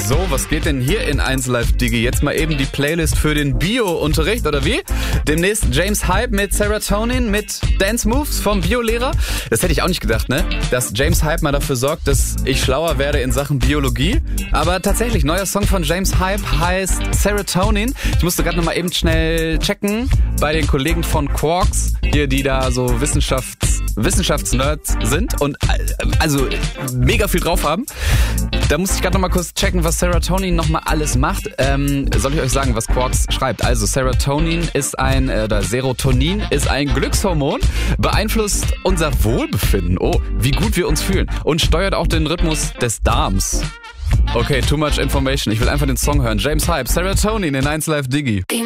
So, was geht denn hier in 1 Live Digi? Jetzt mal eben die Playlist für den Bio-Unterricht, oder wie? Demnächst James Hype mit Serotonin, mit Dance Moves vom Biolehrer. Das hätte ich auch nicht gedacht, ne? Dass James Hype mal dafür sorgt, dass ich schlauer werde in Sachen Biologie. Aber tatsächlich, neuer Song von James Hype heißt Serotonin. Ich musste gerade noch mal eben schnell checken bei den Kollegen von Quarks, hier, die da so Wissenschaftsnerds sind und also mega viel drauf haben. Da musste ich gerade noch mal kurz checken, was Serotonin noch mal alles macht. Soll ich euch sagen, was Quarks schreibt? Also Serotonin ist Serotonin ist ein Glückshormon, beeinflusst unser Wohlbefinden. Oh, wie gut wir uns fühlen und steuert auch den Rhythmus des Darms. Okay, too much information. Ich will einfach den Song hören. James Hype, Serotonin in 1 Live Digi.